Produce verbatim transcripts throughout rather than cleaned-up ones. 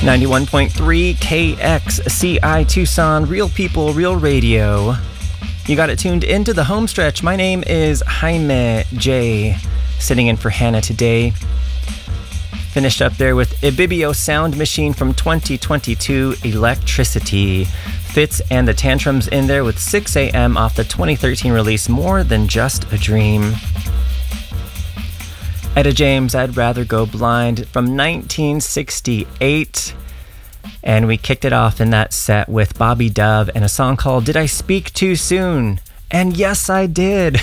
ninety-one point three K X C I Tucson, Real People, Real Radio. You got it tuned into the home stretch. My name is Jaime J, sitting in for Hannah today. Finished up there with Ibibio Sound Machine from twenty twenty-two, Electricity. Fitz and the Tantrums in there with six a.m. off the twenty thirteen release More Than Just a Dream. Etta James, I'd Rather Go Blind from nineteen sixty-eight. And we kicked it off in that set with Bobby Dove and a song called Did I Speak Too Soon? And yes, I did.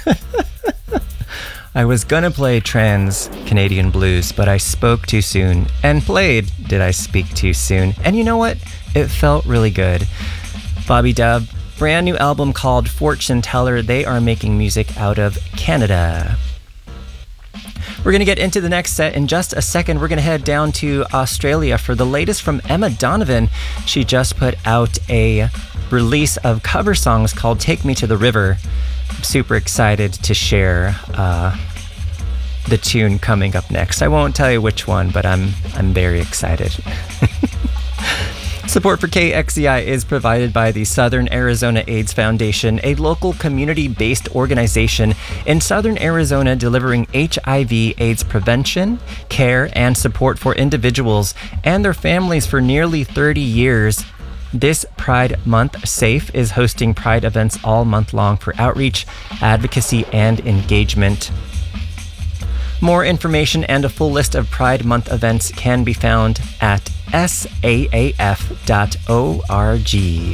I was gonna play Trans Canadian Blues, but I spoke too soon and played Did I Speak Too Soon? And you know what? It felt really good. Bobby Dove, brand new album called Fortune Teller. They are making music out of Canada. We're going to get into the next set in just a second. We're going to head down to Australia for the latest from Emma Donovan. She just put out a release of cover songs called Take Me to the River. I'm super excited to share uh, the tune coming up next. I won't tell you which one, but I'm I'm very excited. Support for K X C I is provided by the Southern Arizona AIDS Foundation, a local community-based organization in Southern Arizona delivering H I V AIDS prevention, care, and support for individuals and their families for nearly thirty years. This Pride Month, SAFE is hosting Pride events all month long for outreach, advocacy, and engagement. More information and a full list of Pride Month events can be found at S A A F dot org.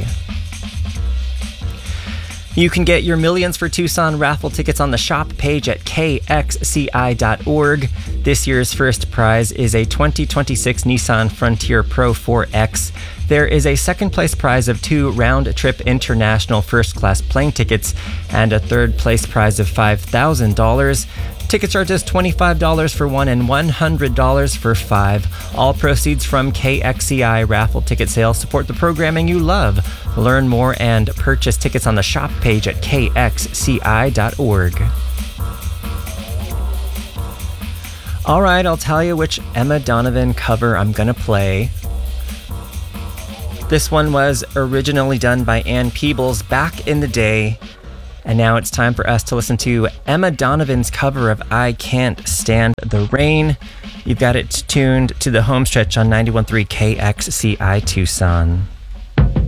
You can get your Millions for Tucson raffle tickets on the shop page at K X C I dot org. This year's first prize is a twenty twenty-six Nissan Frontier Pro four X. There is a second place prize of two round-trip international first-class plane tickets and a third place prize of five thousand dollars. Tickets are just twenty-five dollars for one and one hundred dollars for five. All proceeds from K X C I raffle ticket sales support the programming you love. Learn more and purchase tickets on the shop page at K X C I dot org. All right, I'll tell you which Emma Donovan cover I'm going to play. This one was originally done by Ann Peebles back in the day. And now it's time for us to listen to Emma Donovan's cover of I Can't Stand the Rain. You've got it tuned to the home stretch on ninety-one point three K X C I Tucson.